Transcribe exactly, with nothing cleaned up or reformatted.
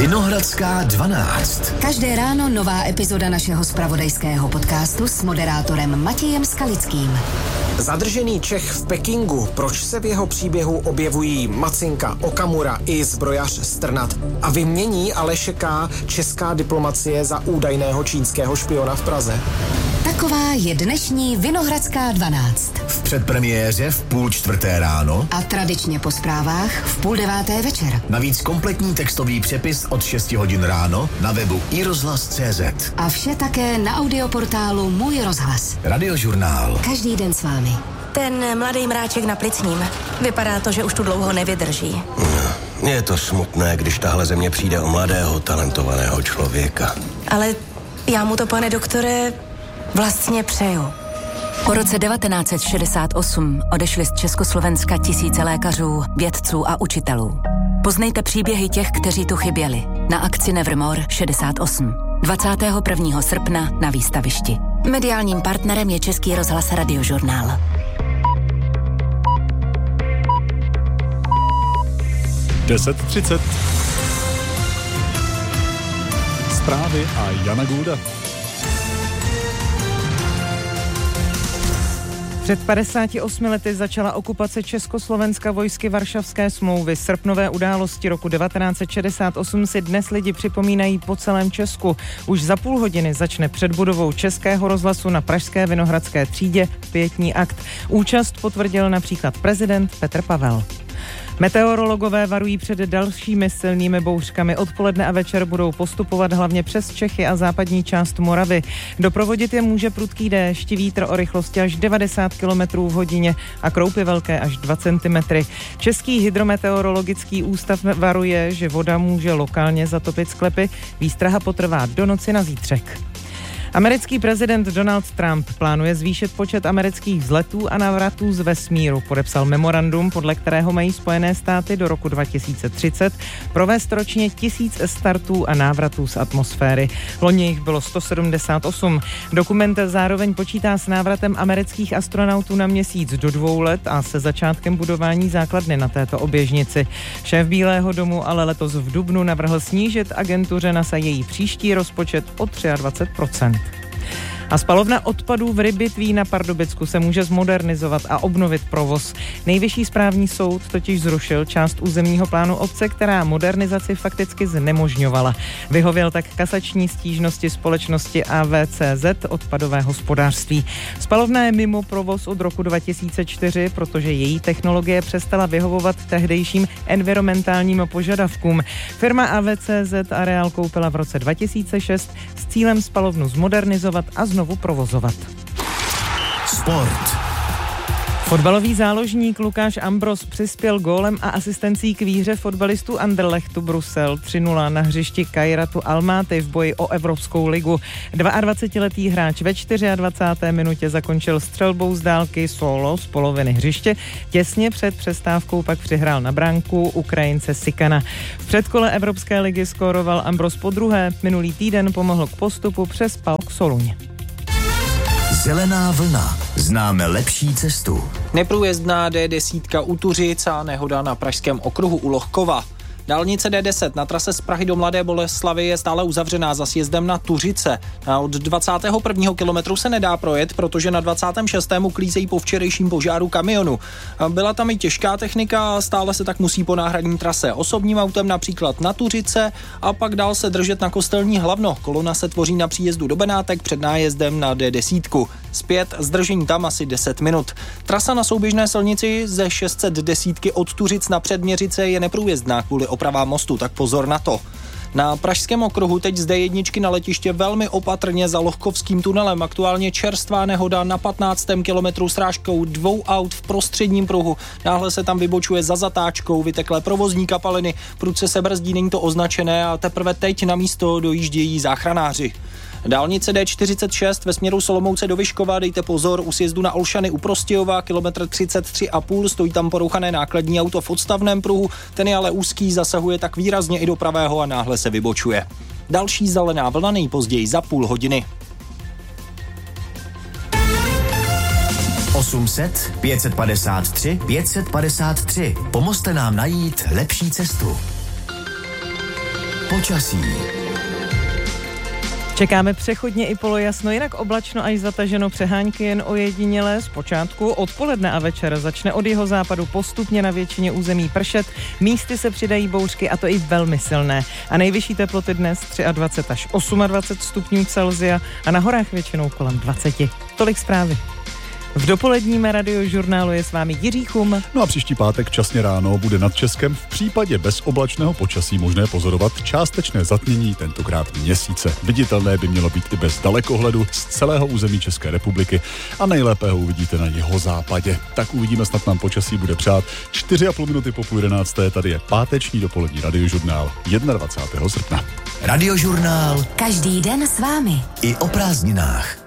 Vinohradská dvanáct. Každé ráno nová epizoda našeho zpravodajského podcastu s moderátorem Matějem Skalickým. Zadržený Čech v Pekingu, proč se v jeho příběhu objevují Macinka, Okamura i zbrojař Strnad a vymění Aleše K. česká diplomacie za údajného čínského špiona v Praze? Taková je dnešní Vinohradská dvanáct. V předpremiéře v půl čtvrté ráno a tradičně po zprávách v půl deváté večer. Navíc kompletní textový přepis od šesti hodin ráno na webu i rozhlas tečka cé zet. A vše také na audioportálu Můj rozhlas. Radiožurnál. Každý den s vámi. Ten mladý mráček na plicním. Vypadá to, že už tu dlouho nevydrží. Je to smutné, když tahle země přijde o mladého, talentovaného člověka. Ale já mu to, pane doktore, vlastně přeju. Po roce devatenáct set šedesát osm odešli z Československa tisíce lékařů, vědců a učitelů. Poznejte příběhy těch, kteří tu chyběli. Na akci Nevermore šedesát osm. dvacátého prvního srpna na výstavišti. Mediálním partnerem je Český rozhlas Radiožurnál. deset třicet. Zprávy a Jana Gulda. Před padesáti osmi lety začala okupace Československa vojsky Varšavské smlouvy. Srpnové události roku devatenáct set šedesát osm si dnes lidi připomínají po celém Česku. Už za půl hodiny začne před budovou Českého rozhlasu na pražské Vinohradské třídě pietní akt. Účast potvrdil například prezident Petr Pavel. Meteorologové varují před dalšími silnými bouřkami. Odpoledne a večer budou postupovat hlavně přes Čechy a západní část Moravy. Doprovodit je může prudký déšť, vítr o rychlosti až devadesát kilometrů v hodině a kroupy velké až dva centimetry. Český hydrometeorologický ústav varuje, že voda může lokálně zatopit sklepy. Výstraha potrvá do noci na zítřek. Americký prezident Donald Trump plánuje zvýšit počet amerických vzletů a návratů z vesmíru. Podepsal memorandum, podle kterého mají Spojené státy do roku dva tisíce třicet provést ročně tisíc startů a návratů z atmosféry. Loni jich bylo sto sedmdesát osm. Dokument zároveň počítá s návratem amerických astronautů na měsíc do dvou let a se začátkem budování základny na této oběžnici. Šéf Bílého domu ale letos v dubnu navrhl snížit agentuře NASA její příští rozpočet o dvacet tři procent. A spalovna odpadů v Rybitví na Pardubicku se může zmodernizovat a obnovit provoz. Nejvyšší správní soud totiž zrušil část územního plánu obce, která modernizaci fakticky znemožňovala. Vyhověl tak kasační stížnosti společnosti A V C Z odpadové hospodářství. Spalovna je mimo provoz od roku dva tisíce čtyři, protože její technologie přestala vyhovovat tehdejším environmentálním požadavkům. Firma A V C Z areál koupila v roce dva tisíce šest s cílem spalovnu zmodernizovat a znovu provozovat. Sport. Fotbalový záložník Lukáš Ambros přispěl gólem a asistencí k výhře fotbalistů Anderlechtu Brusel tři nula na hřišti Kairatu Almaty v boji o Evropskou ligu. dvaadvacetiletý hráč ve dvacáté čtvrté minutě zakončil střelbou z dálky solo z poloviny hřiště. Těsně před přestávkou pak přihrál na branku Ukrajince Sikana. V předkole Evropské ligy skóroval Ambros podruhé. Minulý týden pomohl k postupu přes PAOK Soluň. Zelená vlna. Známe lepší cestu. Neprůjezdná D deset u Tuřic a nehoda na pražském okruhu u Lohkova. Dálnice D deset na trase z Prahy do Mladé Boleslavi je stále uzavřená za sjezdem na Tuřice. A od dvacátého prvního kilometru se nedá projet, protože na dvacátém šestém uklízejí po včerejším požáru kamionu. Byla tam i těžká technika a stále se tak musí po náhradní trase osobním autem například na Tuřice a pak dál se držet na Kostelní Hlavno. Kolona se tvoří na příjezdu do Benátek před nájezdem na D deset. Zpět zdržení tam asi deset minut. Trasa na souběžné silnici ze šest set deset od Tuřic na Předměřice je neprůjezdná kvůli opravám mostu, tak pozor na to. Na pražském okruhu teď z D jedna na letiště velmi opatrně za Lohkovským tunelem. Aktuálně čerstvá nehoda na patnáctém kilometru srážkou dvou aut v prostředním pruhu. Náhle se tam vybočuje za zatáčkou, vyteklé provozní kapaliny, prudce se brzdí, není to označené a teprve teď na místo dojíždějí záchranáři. Dálnice D čtyřicet šest ve směru Solomouce do Vyškova, dejte pozor, u sjezdu na Olšany u Prostějova, kilometr třicet tři a půl, stojí tam porouchané nákladní auto v odstavném pruhu, ten je ale úzký, zasahuje tak výrazně i do pravého a náhle se vybočuje. Další zelená vlna nejpozději za půl hodiny. osm set, pět set padesát tři, pět set padesát tři. Pomozte nám najít lepší cestu. Počasí. Čekáme přechodně i polojasno, jinak oblačno až zataženo, přehánky jen ojedinělé. Zpočátku odpoledne a večer začne od jeho západu postupně na většině území pršet. Místy se přidají bouřky, a to i velmi silné. A nejvyšší teploty dnes dvacet tři až dvacet osm stupňů Celsia a na horách většinou kolem dvacet. Tolik zprávy. V dopoledním radiožurnálu je s vámi Jiří Chum. No a příští pátek časně ráno bude nad Českem v případě bezoblačného počasí možné pozorovat částečné zatmění, tentokrát měsíce. Viditelné by mělo být i bez dalekohledu z celého území České republiky a nejlépe ho uvidíte na jeho západě. Tak uvidíme, snad nám počasí bude přát. čtyři a půl minuty po půl jedenácté, tady je páteční dopolední radiožurnál dvacátého prvního srpna. Radiožurnál Každý den s vámi. i o prázdninách.